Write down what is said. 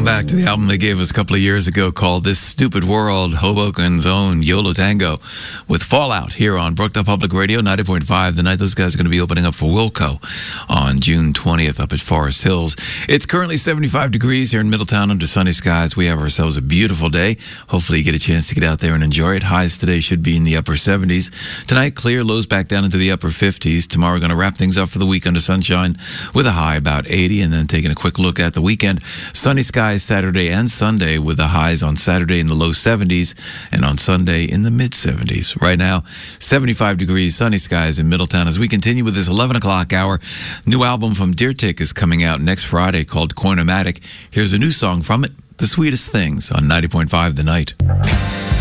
back to the album they gave us a couple of years ago called This Stupid World, Hoboken's own Yo La Tengo, with Fallout here on Brookdale Public Radio, 90.5. The night those guys are going to be opening up for Wilco on June 20th up at Forest Hills. It's currently 75 degrees here in Middletown under sunny skies. We have ourselves a beautiful day. Hopefully you get a chance to get out there and enjoy it. Highs today should be in the upper 70s. Tonight, clear, lows back down into the upper 50s. Tomorrow, we're going to wrap things up for the week under sunshine with a high about 80, and then taking a quick look at the weekend. Sunny skies Saturday and Sunday with the highs on Saturday in the low 70s and on Sunday in the mid 70s. Right now, 75 degrees, sunny skies in Middletown. As we continue with this 11 o'clock hour, new album from Deertick is coming out next Friday called Cornermatic. Here's a new song from it, The Sweetest Things, on 90.5 The Night.